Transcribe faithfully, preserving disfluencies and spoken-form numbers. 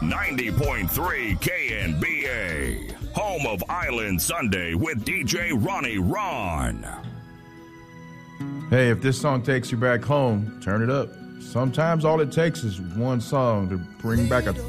ninety point three K N B A, home of Island Sunday with D J Ronnie Ron. Hey, if this song takes you back home, turn it up. Sometimes all it takes is one song to bring back a